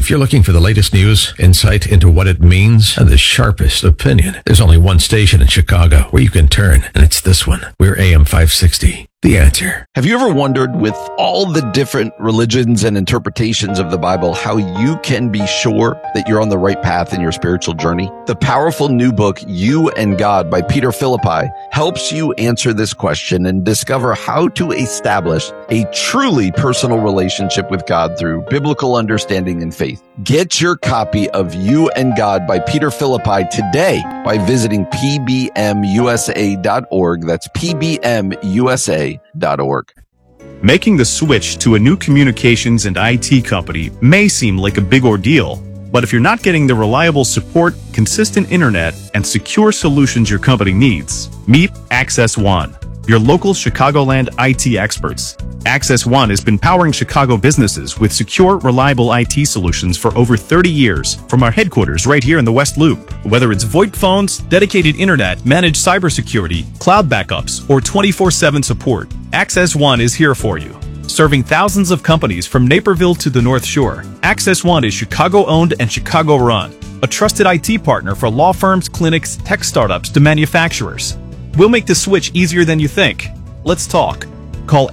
If you're looking for the latest news, insight into what it means, and the sharpest opinion, there's only one station in Chicago where you can turn, and it's this one. We're AM 560. The Answer. Have you ever wondered, with all the different religions and interpretations of the Bible, how you can be sure that you're on the right path in your spiritual journey? The powerful new book, You and God by Peter Philippi, helps you answer this question and discover how to establish a truly personal relationship with God through biblical understanding and faith. Get your copy of You and God by Peter Philippi today by visiting pbmusa.org. That's pbmusa.org. Making the switch to a new communications and IT company may seem like a big ordeal, but if you're not getting the reliable support, consistent internet, and secure solutions your company needs, meet Access One, your local Chicagoland IT experts. Access One has been powering Chicago businesses with secure, reliable IT solutions for over 30 years from our headquarters right here in the West Loop. Whether it's VoIP phones, dedicated internet, managed cybersecurity, cloud backups, or 24/7 support, Access One is here for you. Serving thousands of companies from Naperville to the North Shore, Access One is Chicago-owned and Chicago-run, a trusted IT partner for law firms, clinics, tech startups to manufacturers. We'll make the switch easier than you think. Let's talk. Call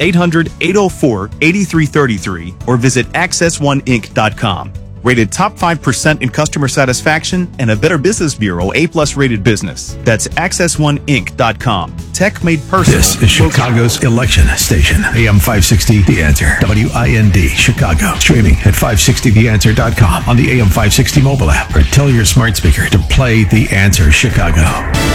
800-804-8333 or visit access1inc.com. Rated top 5% in customer satisfaction and a Better Business Bureau A+ rated business. That's access1inc.com. Tech made personal. This is Chicago's election station. AM 560 The Answer. WIND Chicago. Streaming at 560theanswer.com on the AM 560 mobile app, or tell your smart speaker to play The Answer Chicago.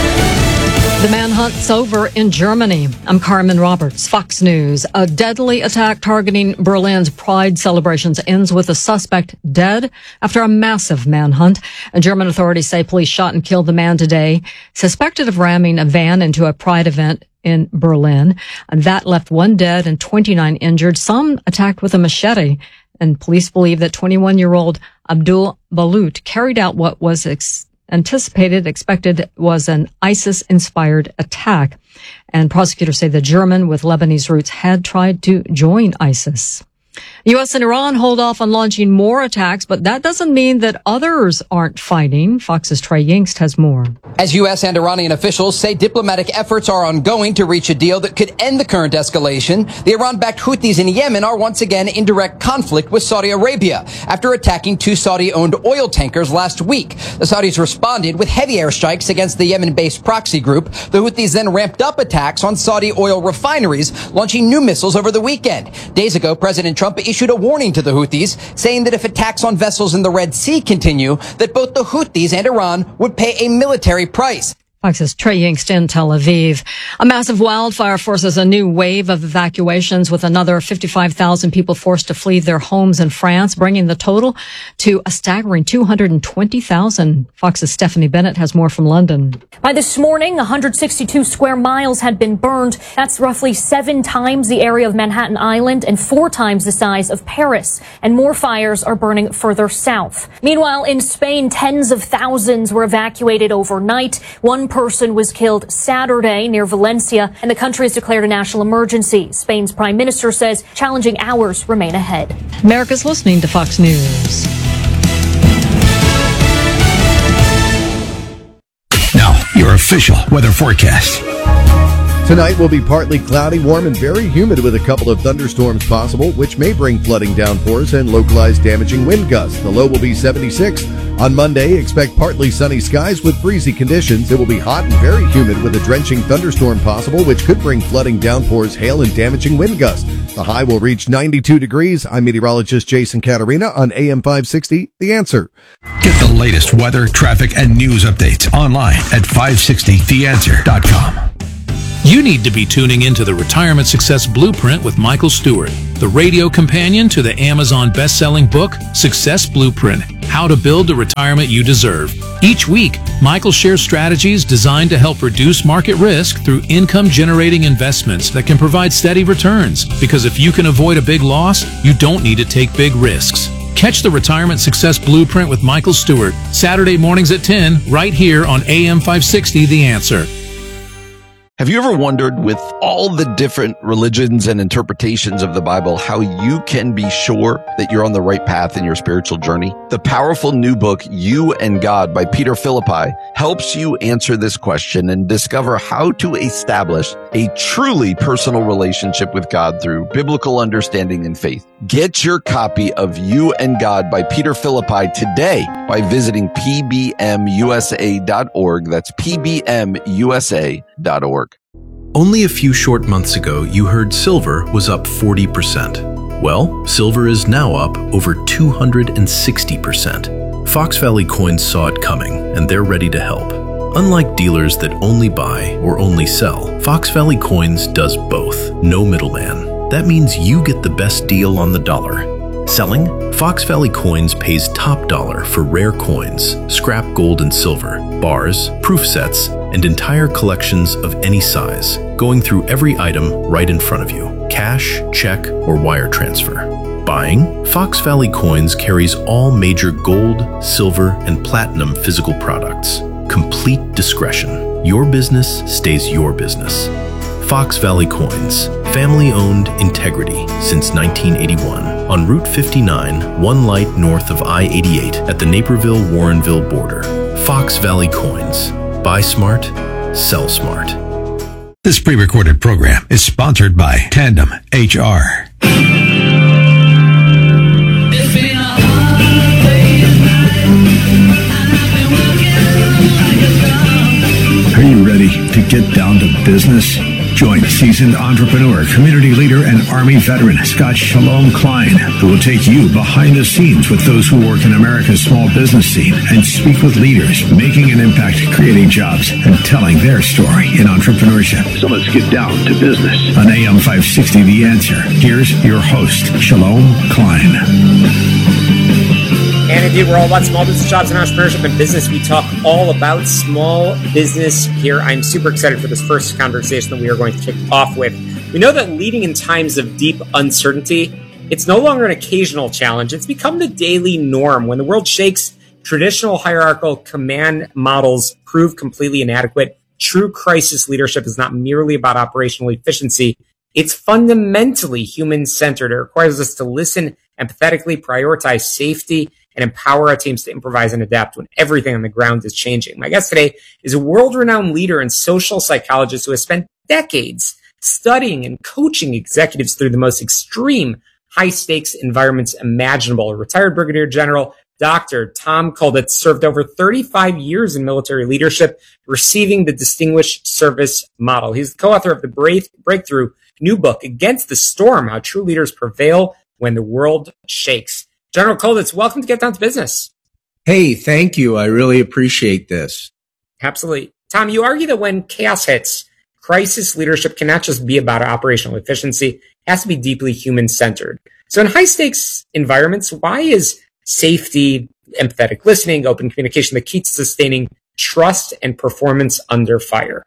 The manhunt's over in Germany. I'm Carmen Roberts, Fox News. A deadly attack targeting Berlin's Pride celebrations ends with a suspect dead after a massive manhunt. German authorities say police shot and killed the man today, suspected of ramming a van into a Pride event in Berlin. That left one dead and 29 injured, some attacked with a machete. And police believe that 21-year-old Abdul Balut carried out what was expected was an ISIS-inspired attack. And prosecutors say the German with Lebanese roots had tried to join ISIS. U.S. and Iran hold off on launching more attacks, but that doesn't mean that others aren't fighting. Fox's Trey Yingst has more. As U.S. and Iranian officials say diplomatic efforts are ongoing to reach a deal that could end the current escalation, the Iran-backed Houthis in Yemen are once again in direct conflict with Saudi Arabia after attacking two Saudi-owned oil tankers last week. The Saudis responded with heavy airstrikes against the Yemen-based proxy group. The Houthis then ramped up attacks on Saudi oil refineries, launching new missiles over the weekend. Days ago, President Trump issued a warning to the Houthis, saying that if attacks on vessels in the Red Sea continue, that both the Houthis and Iran would pay a military price. Fox's Trey Yingst in Tel Aviv. A massive wildfire forces a new wave of evacuations, with another 55,000 people forced to flee their homes in France, bringing the total to a staggering 220,000. Fox's Stephanie Bennett has more from London. By this morning, 162 square miles had been burned. That's roughly 7 times the area of Manhattan Island and 4 times the size of Paris. And more fires are burning further south. Meanwhile, in Spain, tens of thousands were evacuated overnight. One person was killed Saturday near Valencia, and the country has declared a national emergency. Spain's prime minister says challenging hours remain ahead. America's listening to Fox News. Now, your official weather forecast. Tonight will be partly cloudy, warm, and very humid with a couple of thunderstorms possible, which may bring flooding downpours and localized damaging wind gusts. The low will be 76. On Monday, expect partly sunny skies with breezy conditions. It will be hot and very humid with a drenching thunderstorm possible, which could bring flooding downpours, hail, and damaging wind gusts. The high will reach 92 degrees. I'm meteorologist Jason Caterina on AM 560, The Answer. Get the latest weather, traffic, and news updates online at 560theanswer.com. You need to be tuning into the Retirement Success Blueprint with Michael Stewart, the radio companion to the Amazon best-selling book, Success Blueprint, How to Build the Retirement You Deserve. Each week, Michael shares strategies designed to help reduce market risk through income-generating investments that can provide steady returns. Because if you can avoid a big loss, you don't need to take big risks. Catch the Retirement Success Blueprint with Michael Stewart, Saturday mornings at 10, right here on AM 560 The Answer. Have you ever wondered, with all the different religions and interpretations of the Bible, how you can be sure that you're on the right path in your spiritual journey? The powerful new book, You and God by Peter Philippi, helps you answer this question and discover how to establish a truly personal relationship with God through biblical understanding and faith. Get your copy of You and God by Peter Philippi today by visiting pbmusa.org. That's pbmusa.org. Only a few short months ago, you heard silver was up 40%. Well, silver is now up over 260%. Fox Valley Coins saw it coming, and they're ready to help. Unlike dealers that only buy or only sell, Fox Valley Coins does both. No middleman. That means you get the best deal on the dollar. Selling? Fox Valley Coins pays top dollar for rare coins, scrap gold and silver, bars, proof sets, and entire collections of any size, going through every item right in front of you. Cash, check, or wire transfer. Buying? Fox Valley Coins carries all major gold, silver, and platinum physical products. Complete discretion. Your business stays your business. Fox Valley Coins. Family-owned integrity since 1981. On Route 59, one light north of I-88 at the Naperville-Warrenville border. Fox Valley Coins. Buy smart, sell smart. This pre-recorded program is sponsored by Tandem HR. Are you ready to get down to business? Join seasoned entrepreneur, community leader, and Army veteran Scott Shalom Klein, who will take you behind the scenes with those who work in America's small business scene and speak with leaders making an impact, creating jobs, and telling their story in entrepreneurship. So let's get down to business. On AM 560, The Answer, here's your host, Shalom Klein. And indeed, we're all about small business, jobs, and entrepreneurship and business. We talk all about small business here. I'm super excited for this first conversation that we are going to kick off with. We know that leading in times of deep uncertainty, it's no longer an occasional challenge. It's become the daily norm. When the world shakes, traditional hierarchical command models prove completely inadequate. True crisis leadership is not merely about operational efficiency. It's fundamentally human-centered. It requires us to listen empathetically, prioritize safety, and empower our teams to improvise and adapt when everything on the ground is changing. My guest today is a world-renowned leader and social psychologist who has spent decades studying and coaching executives through the most extreme high-stakes environments imaginable. A retired Brigadier General, Dr. Tom Kulditz served over 35 years in military leadership, receiving the Distinguished Service Model. He's the co-author of the breakthrough new book, Against the Storm, How True Leaders Prevail When the World Shakes. General Kulditz, welcome to Get Down to Business. Hey, thank you. I really appreciate this. Absolutely. Tom, you argue that when chaos hits, crisis leadership cannot just be about operational efficiency. It has to be deeply human-centered. So in high-stakes environments, why is safety, empathetic listening, open communication the key to sustaining trust and performance under fire?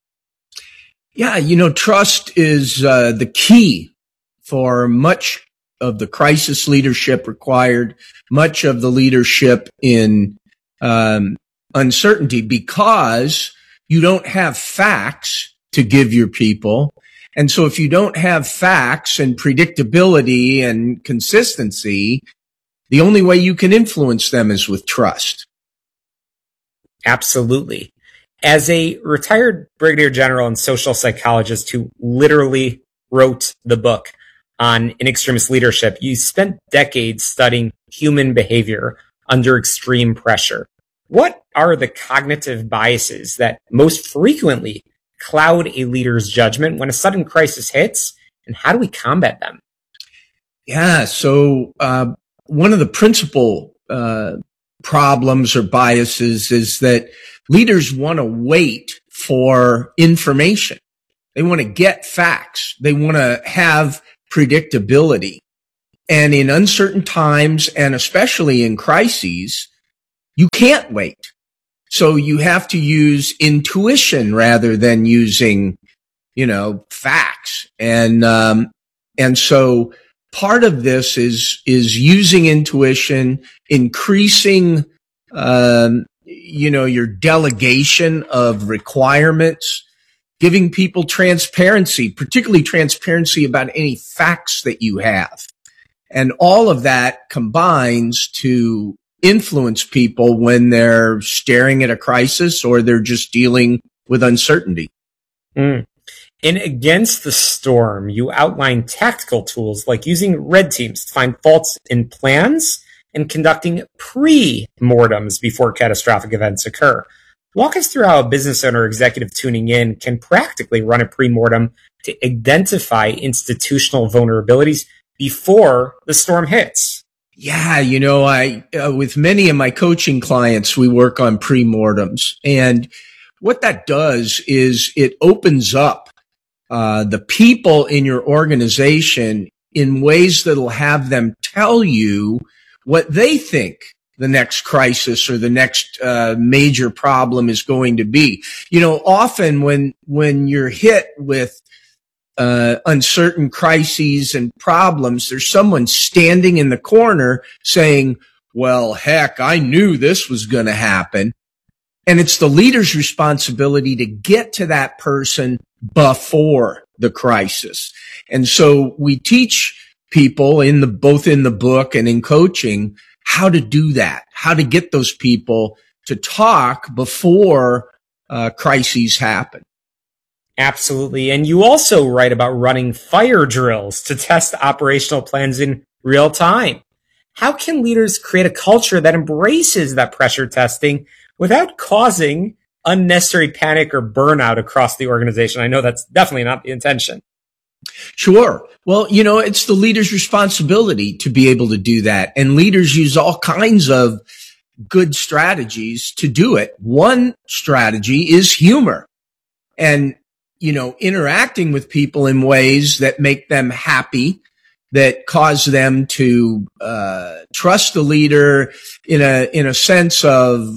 Yeah, trust is the key for much of the crisis leadership required, much of the leadership in uncertainty, because you don't have facts to give your people. And so if you don't have facts and predictability and consistency, the only way you can influence them is with trust. Absolutely. As a retired brigadier general and social psychologist who literally wrote the book on in extremist leadership, you spent decades studying human behavior under extreme pressure. What are the cognitive biases that most frequently cloud a leader's judgment when a sudden crisis hits, and how do we combat them? Yeah, so one of the principal problems or biases is that leaders want to wait for information. They want to get facts. They want to have predictability. And in uncertain times, and especially in crises, you can't wait. So you have to use intuition rather than using, facts. And so part of this is using intuition, increasing, your delegation of requirements, giving people transparency, particularly transparency about any facts that you have. And all of that combines to influence people when they're staring at a crisis or they're just dealing with uncertainty. In Against the Storm, you outline tactical tools like using red teams to find faults in plans and conducting pre-mortems before catastrophic events occur. Walk us through how a business owner or executive tuning in can practically run a pre-mortem to identify institutional vulnerabilities before the storm hits. Yeah, I with many of my coaching clients, we work on pre-mortems. And what that does is it opens up the people in your organization in ways that'll have them tell you what they think the next crisis or the next major problem is going to be. Often when you're hit with uncertain crises and problems, there's someone standing in the corner saying, well, heck, I knew this was going to happen. And it's the leader's responsibility to get to that person before the crisis. And so we teach people both in the book and in coaching how to do that, how to get those people to talk before crises happen. Absolutely. And you also write about running fire drills to test operational plans in real time. How can leaders create a culture that embraces that pressure testing without causing unnecessary panic or burnout across the organization? I know that's definitely not the intention. Sure. Well, it's the leader's responsibility to be able to do that. And leaders use all kinds of good strategies to do it. One strategy is humor. And interacting with people in ways that make them happy, that cause them to trust the leader in a sense of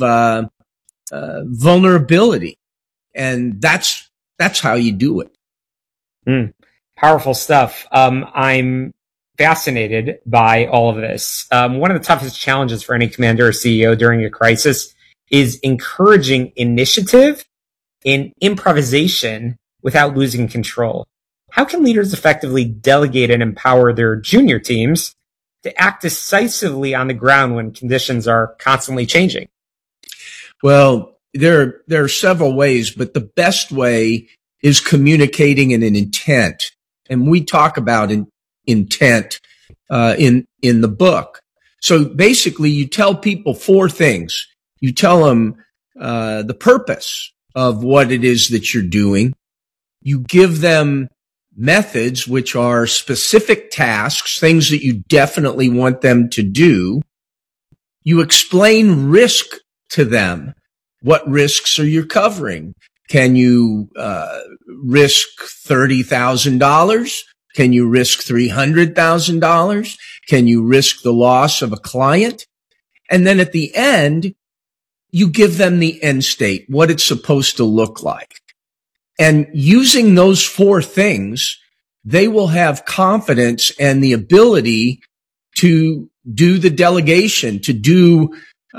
vulnerability, and that's how you do it. Powerful stuff. I'm fascinated by all of this. One of the toughest challenges for any commander or CEO during a crisis is encouraging initiative and improvisation without losing control. How can leaders effectively delegate and empower their junior teams to act decisively on the ground when conditions are constantly changing? Well, there are several ways, but the best way is communicating in an intent. And we talk about intent in the book. So basically, you tell people four things. You tell them the purpose of what it is that you're doing. You give them methods, which are specific tasks, things that you definitely want them to do. You explain risk to them. What risks are you covering? Can you risk $30,000? Can you risk $300,000? Can you risk the loss of a client? And then at the end, you give them the end state, what it's supposed to look like. And using those four things, they will have confidence and the ability to do the delegation, to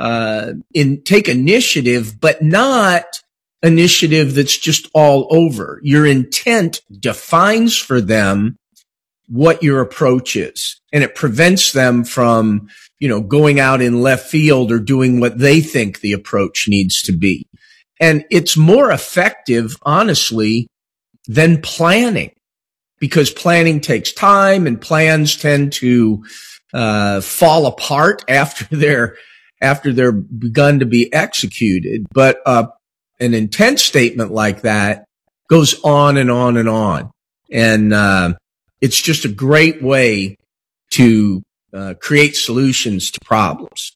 take initiative, but not initiative that's just all over. Your intent defines for them what your approach is, and it prevents them from, going out in left field or doing what they think the approach needs to be. And it's more effective, honestly, than planning, because planning takes time and plans tend to fall apart after they're begun to be executed. But an intent statement like that goes on and on and on. And it's just a great way to create solutions to problems.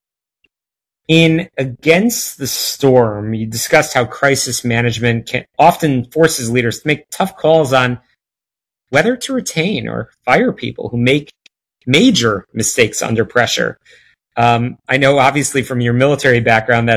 In Against the Storm, you discussed how crisis management often forces leaders to make tough calls on whether to retain or fire people who make major mistakes under pressure. I know, obviously, from your military background, that